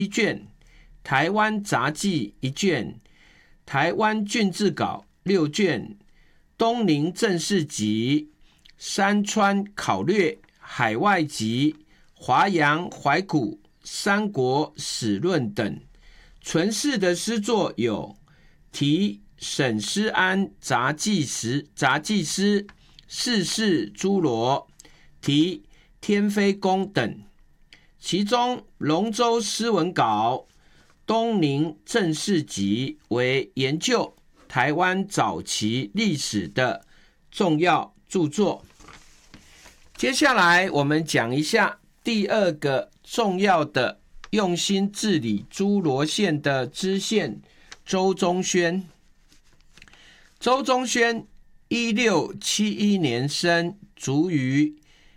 1卷，台湾杂记1卷，台湾郡志稿6卷，东宁正事集、山川考略、海外集、华阳怀古、三国史论等。存世的诗作有题沈思安杂记诗、世事诸罗、题天妃宫等。其中龙舟诗文稿、东宁正事集为研究台湾早期历史的重要著作。接下来我们讲一下第二个重要的用心治理诸罗县的知县周宗宣。周宗宣1671年生，卒于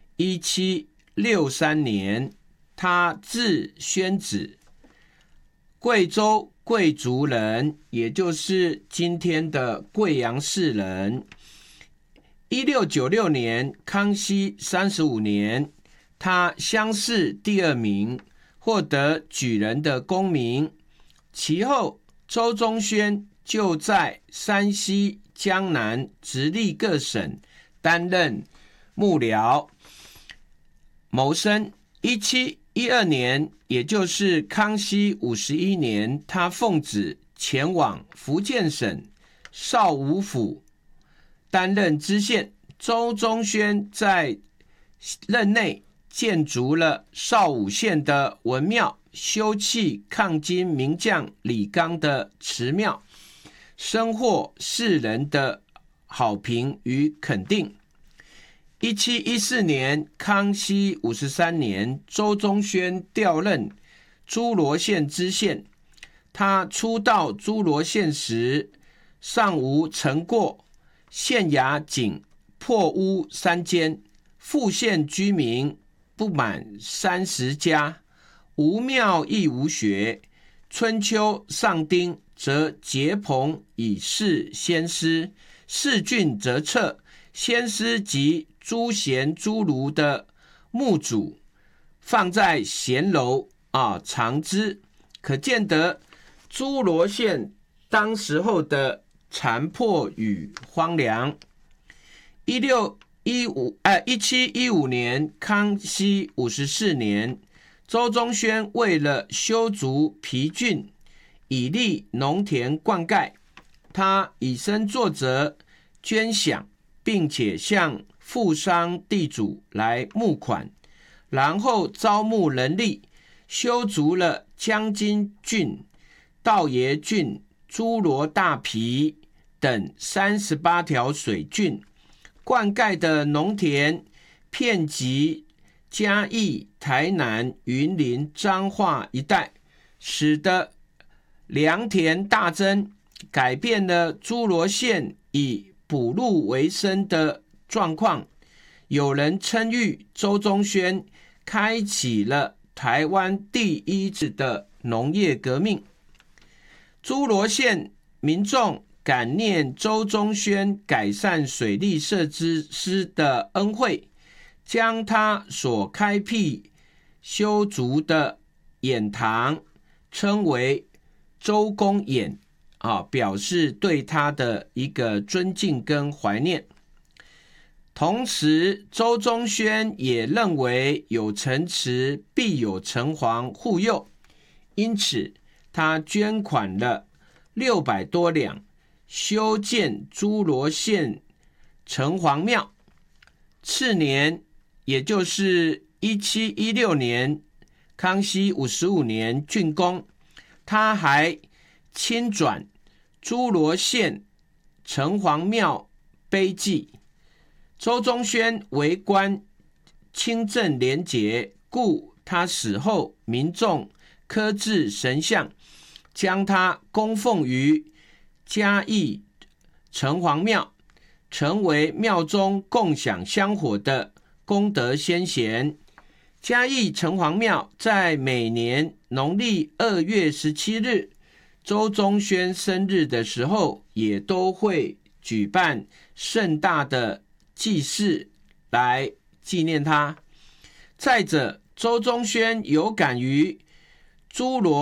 1763年。他字宣子，贵州贵族人，也就是今天的贵阳市人。1696年，康熙35年，他乡试第2名，获得举人的功名。其后，周宗宣就在山西、江南直隶各省担任幕僚，谋生。1712年，也就是康熙51年，他奉旨前往福建省邵武府担任知县。周宗宣在任内建筑了邵武县的文庙，修葺抗金名将李纲的祠庙，深获世人的好评与肯定。1714年，康熙53年，周宗宣调任诸罗县知县。他初到诸罗县时，尚无成过，县衙仅破屋3间，副县居民不满30家，无庙亦无学。春秋上丁，则结棚以示先师；弑郡则撤。先师及诸贤诸儒的墓主放在贤楼藏之，可见得诸罗县当时候的残破与荒凉。1715年，康熙54年，周宗宣为了修筑皮郡，以利农田灌溉，他以身作则，捐饷，并且向富商地主来募款，然后招募人力，修筑了将军郡、道爷郡、诸罗大皮等38条水郡，灌溉的农田遍及嘉义、台南、云林、彰化一带，使得良田大增，改变了诸罗县以捕鹿为生的状况。有人称誉周宗宣开启了台湾第一次的农业革命。诸罗县民众感念周宗宣改善水利设施的恩惠，将他所开辟修筑的堰塘称为周公堰，表示对他的一个尊敬跟怀念。同时，周宗宣也认为有城池必有城隍护佑，因此他捐款了600多两，修建诸罗县城隍庙。次年，也就是1716年，康熙55年竣工，他还亲转诸罗县城隍庙碑记。周宗宣为官清正廉洁，故他死后民众刻制神像，将他供奉于嘉义城隍庙，成为庙中共享香火的功德先贤。嘉义城隍庙在每年农历2月17日周宗宣生日的时候，也都会举办盛大的祭祀来纪念他。再者，周宗宣有感于诸罗